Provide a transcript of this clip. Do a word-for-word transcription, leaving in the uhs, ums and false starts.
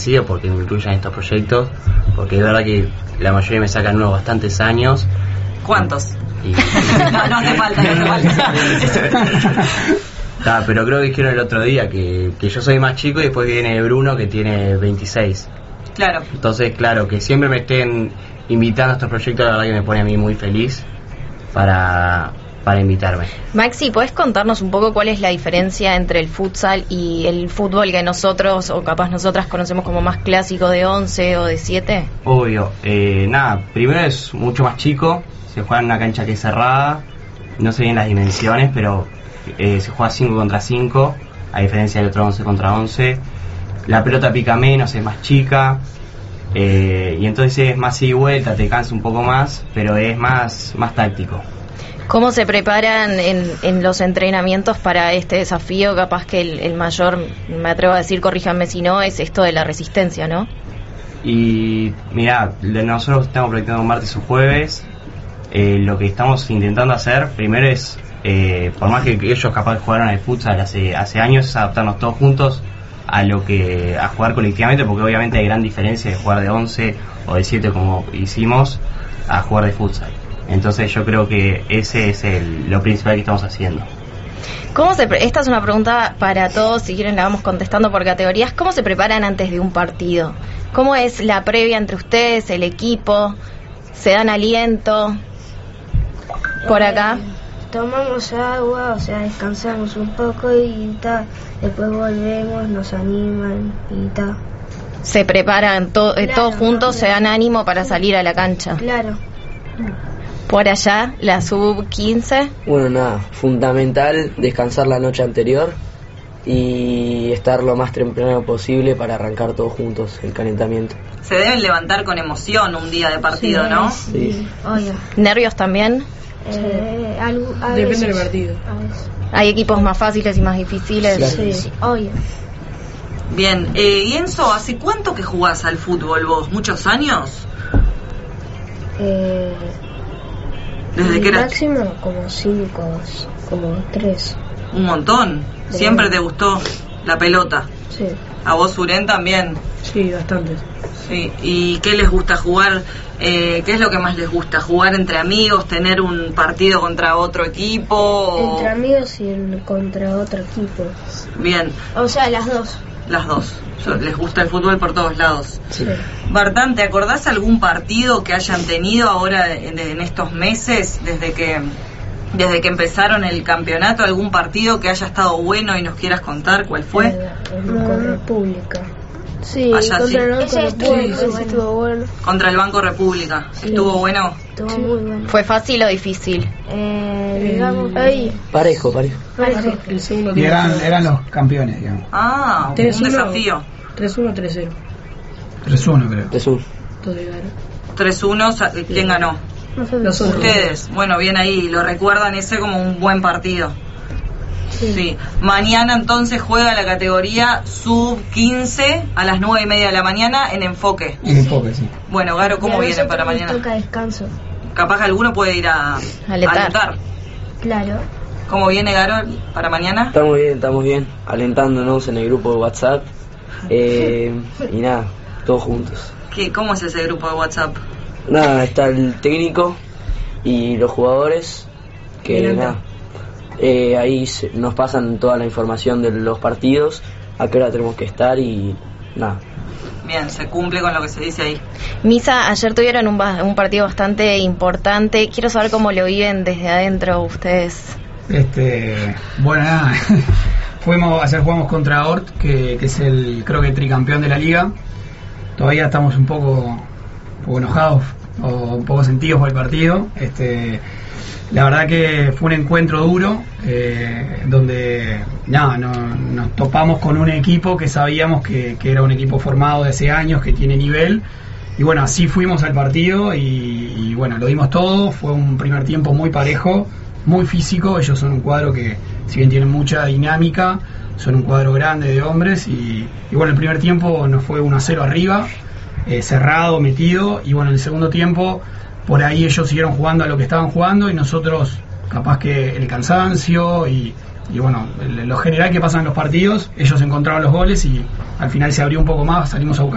agradecido porque me incluyan estos proyectos, porque es verdad que la mayoría me sacan unos bastantes años. ¿Cuántos? Y... no, no hace falta, no hace falta. Ah, pero creo que dijeron el otro día que, que yo soy más chico y después viene Bruno que tiene veintiséis. Claro. Entonces, claro, que siempre me estén invitando a estos proyectos, la verdad que me pone a mí muy feliz para, para invitarme. Maxi, ¿podés contarnos un poco cuál es la diferencia entre el futsal y el fútbol que nosotros, o capaz nosotras, conocemos como más clásico de once o de siete? Obvio. Eh, nada, primero es mucho más chico, se juega en una cancha que es cerrada, no sé bien las dimensiones, pero eh, se juega cinco contra cinco, a diferencia del otro once contra once. La pelota pica menos, es más chica, eh, y entonces es más ida y vuelta, te cansa un poco más, pero es más, más táctico. ¿Cómo se preparan en, en los entrenamientos para este desafío? Capaz que el, el mayor, me atrevo a decir, corríjanme si no, es esto de la resistencia, ¿no? Y mirá, nosotros estamos practicando martes o jueves. Eh, lo que estamos intentando hacer primero es, eh, por más que ellos capaz jugaron al futsal hace, hace años, es adaptarnos todos juntos a lo que a jugar colectivamente, porque obviamente hay gran diferencia de jugar de once o de siete como hicimos a jugar de futsal. Entonces yo creo que ese es el, lo principal que estamos haciendo. ¿Cómo se pre- Esta es una pregunta para todos, si quieren la vamos contestando por categorías. ¿Cómo se preparan antes de un partido? ¿Cómo es la previa entre ustedes, el equipo? ¿Se dan aliento? Por acá. Eh, tomamos agua, o sea, descansamos un poco y ta, después volvemos, nos animan y ta. Se preparan to- eh, Claro, todos juntos, claro. se dan ánimo para salir a la cancha. Claro. Por allá, la sub quince. Bueno, nada, fundamental descansar la noche anterior y estar lo más temprano posible para arrancar todos juntos el calentamiento. Se deben levantar con emoción un día de partido, Sí, ¿no? Sí. Oye, ¿Nervios también? eh, algo, a Depende veces, del partido. a veces. ¿Hay equipos más fáciles y más difíciles? Sí. Sí, oye. Bien, eh, y Enzo, ¿hace cuánto que jugás al fútbol vos? ¿Muchos años? Eh, Desde que eras máximo como cinco, como tres. un montón. Siempre te gustó la pelota. Sí. A vos, Suren, también. Sí, bastantes. Sí. ¿Y qué les gusta jugar? Eh, ¿Qué es lo que más les gusta? ¿Jugar entre amigos? ¿Tener un partido contra otro equipo? o- Entre amigos y en- contra otro equipo. Bien, O sea, las dos. las dos. So- Les gusta el fútbol por todos lados. Sí. Bartán, ¿te acordás algún partido que hayan tenido ahora en, en estos meses, desde que desde que empezaron el campeonato, algún partido que haya estado bueno y nos quieras contar cuál fue? Eh, El Banco República. Sí, Allá contra sí. el Banco Ese estuvo- República. ese Ese estuvo bueno. Contra el Banco República. Sí. ¿Estuvo bueno? Estuvo muy bueno. ¿Fue fácil o difícil? Eh, digamos, ahí. Parejo, parejo. Parejo. El segundo Y tiempo. eran, eran los campeones, digamos. Ah, un tres uno. desafío. tres uno, tres cero. tres uno creo. Jesús. Entonces ganaron. tres uno, sa- ¿quién ganó? Nosotros. Nosotros. Ustedes. Bueno, bien ahí, lo recuerdan ese como un buen partido. Sí. Sí. Mañana entonces juega la categoría sub quince a las nueve y media de la mañana en Enfoque. En enfoque, sí. Bueno, Garo, ¿cómo Y a viene nosotros para nos mañana? toca descanso. Capaz que alguno puede ir a a Alentar. alentar. Claro. ¿Cómo viene, Garo, para mañana? Estamos bien, estamos bien, alentándonos en el grupo de WhatsApp eh, y nada, todos juntos. ¿Qué, ¿Cómo es ese grupo de WhatsApp? Nada, está el técnico y los jugadores que Bien, nada, eh, ahí se- nos pasan toda la información de los partidos, a qué hora tenemos que estar y nada. Bien, se cumple con lo que se dice ahí. Misa, ayer tuvieron un, ba- un partido bastante importante. Quiero saber cómo lo viven desde adentro ustedes. Este, bueno, nada. Fuimos, ayer jugamos contra Ort, que, que es el, creo que tricampeón de la liga. Todavía estamos un poco, un poco enojados o un poco sentidos por el partido. Este, la verdad que fue un encuentro duro, eh, donde nada, no, nos topamos con un equipo que sabíamos que, que era un equipo formado de hace años, que tiene nivel. Y bueno, así fuimos al partido y, y bueno, lo dimos todo. Fue un primer tiempo muy parejo, muy físico. Ellos son un cuadro que, si bien tienen mucha dinámica, son un cuadro grande de hombres. Y, y bueno, el primer tiempo nos fue uno a cero arriba, eh, cerrado, metido. Y bueno, en el segundo tiempo, por ahí ellos siguieron jugando a lo que estaban jugando y nosotros, capaz que el cansancio y, y bueno, el- lo general que pasa en los partidos, ellos encontraron los goles y al final se abrió un poco más, salimos a buscar